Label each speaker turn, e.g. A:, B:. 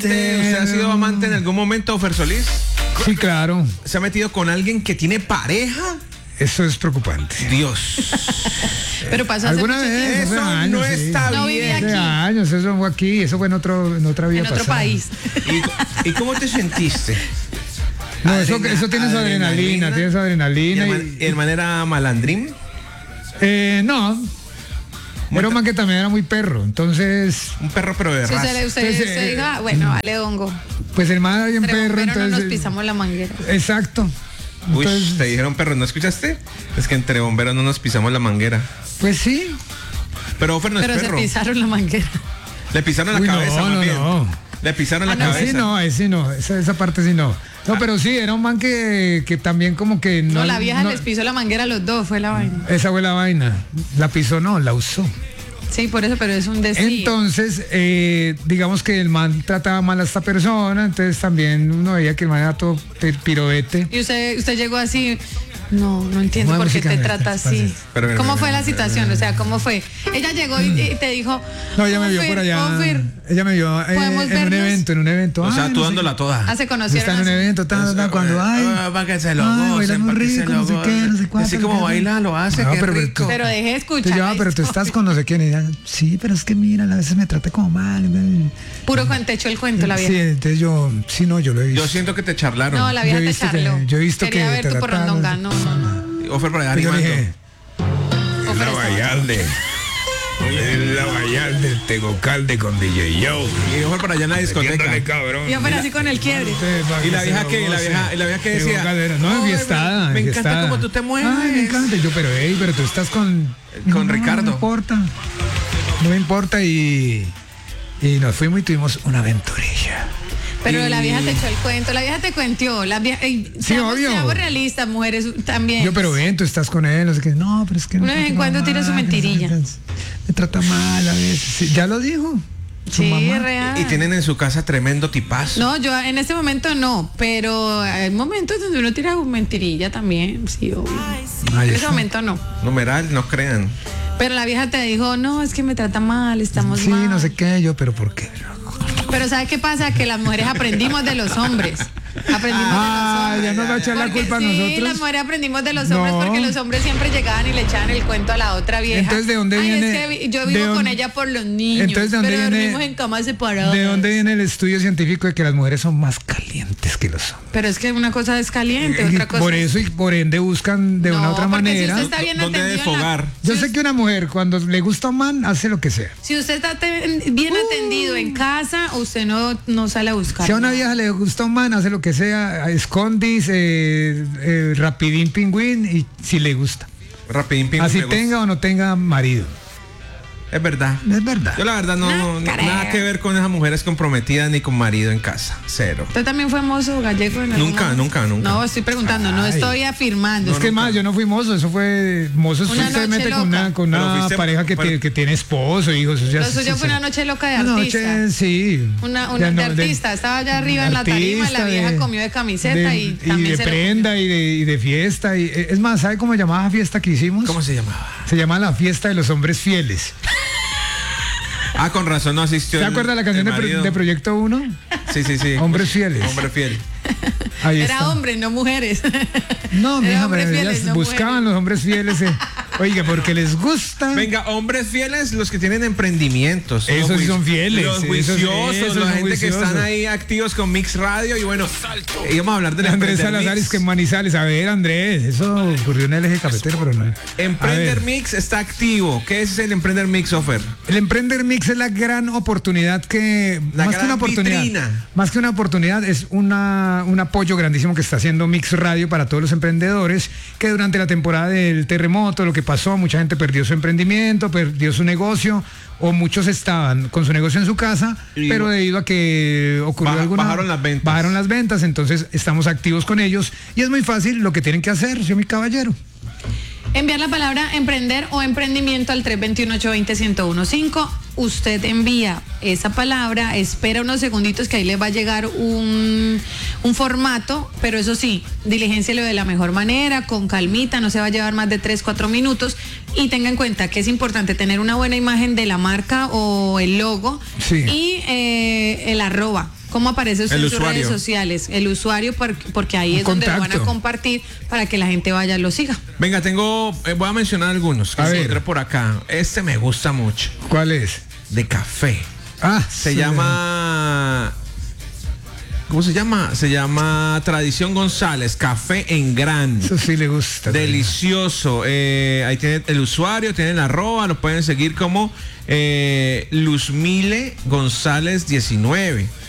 A: ¿Usted ha sido amante en algún momento, Fer Solís?
B: Sí, claro.
A: ¿Se ha metido con alguien que tiene pareja?
B: Eso es preocupante.
A: Dios.
C: Pero pasó hace
B: ¿Alguna
C: mucho
B: vez?
C: tiempo.
A: Eso
B: Hace años,
A: no
B: sí.
A: está
C: No
A: bien.
C: vivía
B: Hace
C: aquí.
B: años, eso fue aquí, eso fue en otra vida
C: En otro
B: pasada.
C: país.
A: ¿Y cómo te sentiste?
B: No, eso tiene su adrenalina, tiene su adrenalina.
A: ¿En manera malandrín?
B: No. Era un man que también era muy perro, entonces,
A: Un perro pero de
C: Si
A: raza.
C: usted dijo, bueno, vale, hongo.
B: pues el man era bien
C: Pero
B: perro,
C: no
B: entonces.
C: nos pisamos la manguera.
B: Exacto.
A: Uy,
B: Entonces,
A: te dijeron perro, ¿no escuchaste? Es que entre bomberos no nos pisamos la manguera.
B: pues sí.
A: Pero Fer no es
C: Pero se
A: perro.
C: pisaron la manguera.
A: Le pisaron la
B: Uy,
A: cabeza, más bien.
B: no.
A: Le pisaron la
C: no,
A: cabeza.
B: Ese no, esa parte sí no. No, pero sí, era un man que también como que no.
C: No, la vieja
B: no-
C: les pisó la manguera a los dos, fue la vaina.
B: Esa fue la vaina. La pisó, no, la usó.
C: Sí, por eso, pero es un decir.
B: Entonces, digamos que el man trataba mal a esta persona, entonces también uno veía que el man era todo pirovete.
C: Y usted llegó así. No entiendo
B: Mueve
C: por qué te
B: musicalmente,
C: trata así.
B: pase.
A: Pero,
C: ¿Cómo fue la situación? O sea, ¿cómo fue? Ella llegó y te dijo.
B: No, ella me vio por allá. Ella me vio
C: ¿Podemos
B: en un evento.
A: O sea,
B: Ay,
A: tú
B: no sé
A: dándola toda.
C: Ah, se
B: qué.
C: conocieron.
B: Está en un
C: así.
B: evento, cuando ay.
A: Para que se lo
B: ay,
A: gocen,
B: bailan muy
A: para que se
B: rico,
A: lo
B: no sé qué, no sé
A: gocen.
B: cuánto,
A: Así
B: no
A: como
B: sé qué.
A: baila, lo hace,
B: No,
A: qué
B: pero-
A: rico.
C: Pero dejé de escuchar.
B: Entonces yo, pero tú estás con no sé quién. Y ella, sí, pero es que mira, a veces me trata como mal.
C: Puro cuentecho el cuento, la
B: Sí,
C: vieja.
B: entonces yo lo he visto.
A: Yo siento que te charlaron.
C: No, la vieja
B: yo he
C: te
B: visto
C: charló.
B: yo he visto
C: Quería
B: que
C: ver
B: te
C: tu
B: trataron.
C: porrondonga. No.
A: Ofer por allá
B: Yo
A: animando.
B: dije,
C: Ofer estaba-
D: Vallarde. La Vallarde, el Tegocalde con DJ Joe.
A: Y Ofer por allá en la discoteca.
D: Metiéndole, cabrón.
C: Y Ofer así con el quiebre.
A: Y la vieja que, la vieja que decía.
B: No,
A: "Ay,
B: enfiestada.
A: Me encanta
B: enfiestada.
A: cómo tú te mueves.
B: Ay, me encanta. Y yo, pero tú estás con
A: Ricardo.
B: No me importa. No me importa y nos fuimos y tuvimos una aventurilla.
C: Pero la vieja te echó el cuento, la vieja te cuenteó.
B: obvio.
C: Seamos realistas, mujeres también.
B: Yo, pero ven, tú estás con él, no sé qué. No, pero es que
C: Una vez en cuando tira su mentirilla.
B: Me trata mal a veces. Sí, ya lo dijo. Su
C: Sí,
B: mamá.
C: real.
A: Y tienen en su casa tremendo tipazo.
C: No, yo en este momento no, pero hay momentos donde uno tira mentirilla también, sí, obvio.
B: Ahí
C: En ese
B: está.
C: momento no.
A: Numeral, no crean.
C: Pero la vieja te dijo, no, es que me trata mal, estamos
B: Sí,
C: mal.
B: no sé qué, yo, pero ¿por qué?
C: Pero ¿sabes qué pasa? Que las mujeres aprendimos de los hombres. Aprendimos
B: Ah,
C: de los hombres.
B: ya nos va a echar la
C: Porque
B: culpa a
C: sí,
B: nosotros.
C: las mujeres aprendimos de los hombres
B: No.
C: porque los hombres siempre llegaban y le echaban el cuento a la otra vieja.
B: Entonces, ¿de dónde
C: Ay,
B: viene-
C: es que yo
B: de
C: vivo con
B: dónde-
C: ella por los niños.
B: Entonces, ¿de dónde
C: pero
B: viene-
C: dormimos en camas separadas.
B: ¿De dónde viene el estudio científico de que las mujeres son más calientes que los hombres?
C: Pero es que una cosa es caliente, otra cosa
B: Por eso y por ende buscan de
C: No,
B: una u otra
C: porque si
B: manera.
C: usted está bien
A: ¿Dónde
C: atendido en la-
A: desfogar?
B: Yo sé que una mujer cuando le gusta un man hace lo que sea.
C: Si usted está bien atendido en casa, usted no sale a buscar.
B: Si a una
C: nada.
B: vieja le gusta un man, hace lo que sea, escondis, rapidín pingüín y si le gusta.
A: Rapidín, pim,
B: Así
A: me gusta.
B: tenga o no tenga marido.
A: Es verdad.
B: Es verdad.
A: Yo la verdad nada que ver con esas mujeres comprometidas ni con marido en casa. Cero.
C: ¿Usted también fue mozo gallego en algún
A: Nunca,
C: momento?
A: nunca, nunca.
C: No, estoy preguntando, no
B: Ay.
C: estoy afirmando.
B: Es que más, yo no fui mozo, eso fue mozo.
C: Una
B: Usted se
C: noche
B: mete con
C: loca.
B: una, con
A: Pero
B: una
A: fuiste-
B: pareja que tiene esposo, hijos. Eso ya
C: Lo
B: sí,
C: suyo
B: sí,
C: fue
B: sí.
C: una noche loca de
B: Una
C: artista.
B: noche, sí.
C: Una
B: Ya
C: de
B: no,
C: artista, estaba allá arriba en la tarima, la
B: artista,
C: vieja comió de camiseta y también
B: de
C: se lo
B: prenda y de fiesta. Es más, ¿sabe cómo llamaba la fiesta que hicimos?
A: ¿Cómo se llamaba?
B: Se llama la fiesta de los hombres fieles.
A: Ah, con razón no asistió.
B: ¿Se acuerda la canción de Proyecto 1?
A: Sí, sí, sí.
B: Hombres fieles.
A: Hombre fiel.
B: Ahí
C: Era
B: está.
C: hombres, no mujeres.
B: No,
C: Era
B: mija,
C: hombres
B: pero
C: fieles,
B: ellas
C: no
B: buscaban
C: mujeres.
B: los hombres fieles. Oiga, porque les gusta.
A: Venga, hombres fieles, los que tienen emprendimientos.
B: Esos
A: Los
B: sí son fieles,
A: Los
B: esos-
A: juiciosos,
B: esos
A: la
B: son
A: gente que
B: juiciosos.
A: están ahí activos con Mix Radio. Y bueno, íbamos a hablar del
B: Andrés
A: Emprender
B: Salazar
A: Mix.
B: es que en Manizales. A ver, Andrés, eso ocurrió en el eje cafetero, pero no. A
A: Emprender
B: ver.
A: Mix está activo. ¿Qué es el Emprender Mix, Offer?
B: El Emprender Mix es la gran oportunidad que...
A: La
B: más que
A: gran
B: una oportunidad.
A: vitrina.
B: Más que una oportunidad, es un apoyo grandísimo que está haciendo Mix Radio para todos los emprendedores, que durante la temporada del terremoto, lo que pasó, mucha gente perdió su emprendimiento, perdió su negocio, o muchos estaban con su negocio en su casa,
A: Y
B: pero debido a que ocurrió alguna...
A: bajaron las ventas.
B: Bajaron las ventas, entonces estamos activos con ellos, y es muy fácil lo que tienen que hacer, señor mi caballero.
C: Enviar la palabra emprender o emprendimiento al 321-820-1015. Usted envía esa palabra, espera unos segunditos que ahí le va a llegar un formato, pero eso sí, diligéncielo de la mejor manera, con calmita, no se va a llevar más de 3-4 minutos y tenga en cuenta que es importante tener una buena imagen de la marca o el logo
B: Sí.
C: y el arroba. ¿Cómo aparece usted
A: El
C: en sus
A: usuario.
C: redes sociales? El usuario, porque ahí
B: Un
C: es donde lo van a
B: contacto.
C: compartir para que la gente vaya y lo siga.
A: Venga, voy a mencionar algunos que
B: A ver.
A: encontré por acá. Este me gusta mucho,
B: ¿Cuál es?
A: de café.
B: Ah,
A: Se
B: sí.
A: llama... ¿Cómo se llama? Se llama Tradición González, café en gran.
B: Eso sí le gusta.
A: Delicioso. Ahí tiene el usuario, tiene el @, lo pueden seguir como Luzmile González 19.